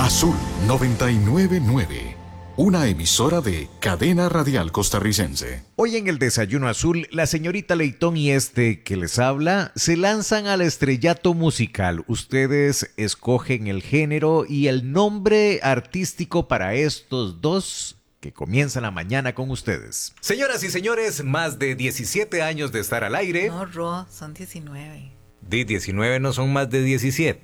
Azul 999, una emisora de Cadena Radial Costarricense. Hoy en el Desayuno Azul, la señorita Leitón y este que les habla se lanzan al estrellato musical. Ustedes escogen el género y el nombre artístico para estos dos que comienzan la mañana con ustedes. Señoras y señores, más de 17 años de estar al aire. No, Ro, son 19. De 19 no son más de 17.